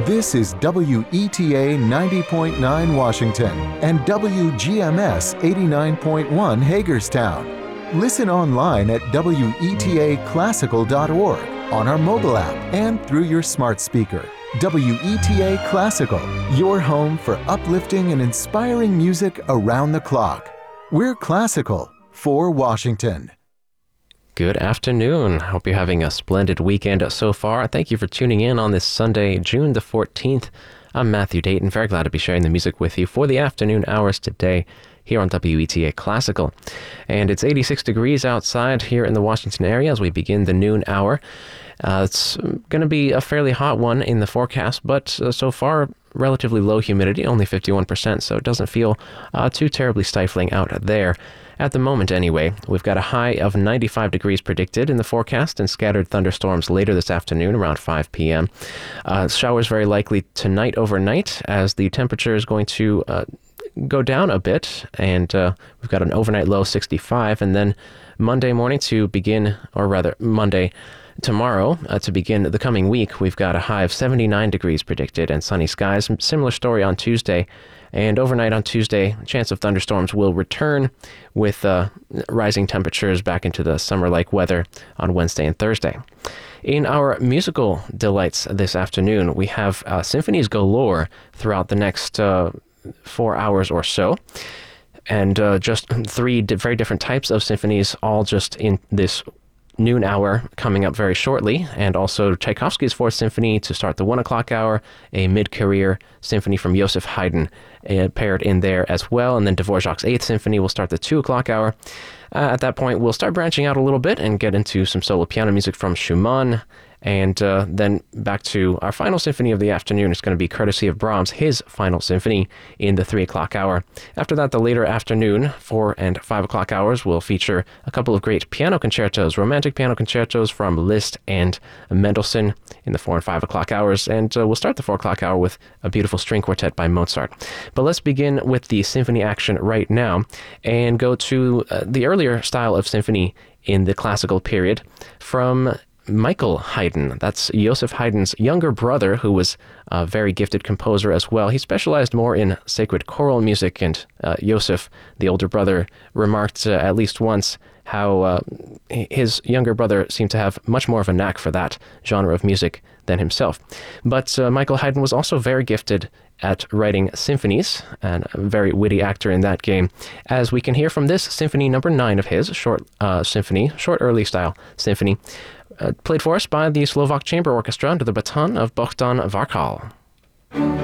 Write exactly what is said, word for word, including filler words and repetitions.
This is W E T A ninety point nine Washington and W G M S eighty-nine point one Hagerstown. Listen online at W E T A classical dot org, on our mobile app, and through your smart speaker. W E T A Classical, your home for uplifting and inspiring music around the clock. We're classical for Washington. Good afternoon. Hope you're having a splendid weekend so far. Thank you for tuning in on this Sunday, June the fourteenth. I'm Matthew Dayton. Very glad to be sharing the music with you for the afternoon hours today here on W E T A Classical. And it's eighty-six degrees outside here in the Washington area as we begin the noon hour. Uh, it's going to be a fairly hot one in the forecast, but uh, so far relatively low humidity, only fifty-one percent, so it doesn't feel uh, too terribly stifling out there. At the moment, anyway, we've got a high of ninety-five degrees predicted in the forecast and scattered thunderstorms later this afternoon around five p.m. Uh, showers very likely tonight overnight as the temperature is going to uh, go down a bit, and uh, we've got an overnight low sixty-five, and then Monday morning to begin, or rather Monday tomorrow uh, to begin the coming week, we've got a high of seventy-nine degrees predicted and sunny skies. Similar story on Tuesday. And overnight on Tuesday, chance of thunderstorms will return with uh, rising temperatures back into the summer-like weather on Wednesday and Thursday. In our musical delights this afternoon, we have uh, symphonies galore throughout the next uh, four hours or so. And uh, just three di- very different types of symphonies, all just in this noon hour coming up very shortly, and also Tchaikovsky's Fourth Symphony to start the one o'clock hour, a mid-career symphony from Joseph Haydn uh, paired in there as well, and then Dvorak's Eighth Symphony will start the two o'clock hour. Uh, at that point, we'll start branching out a little bit and get into some solo piano music from Schumann, and uh, then back to our final symphony of the afternoon. It's going to be courtesy of Brahms, his final symphony in the three o'clock hour. After that, the later afternoon, four and five o'clock hours, will feature a couple of great piano concertos, romantic piano concertos from Liszt and Mendelssohn in the four and five o'clock hours. And uh, we'll start the four o'clock hour with a beautiful string quartet by Mozart. But let's begin with the symphony action right now and go to uh, the earlier style of symphony in the classical period from Michael Haydn. That's Joseph Haydn's younger brother, who was a very gifted composer as well. He specialized more in sacred choral music, and uh, Joseph, the older brother, remarked uh, at least once how uh, his younger brother seemed to have much more of a knack for that genre of music than himself. But uh, Michael Haydn was also very gifted at writing symphonies, and a very witty actor in that game, as we can hear from this symphony number nine of his, short uh, symphony, short early style symphony, Uh, played for us by the Slovak Chamber Orchestra under the baton of Bohdan Varkal.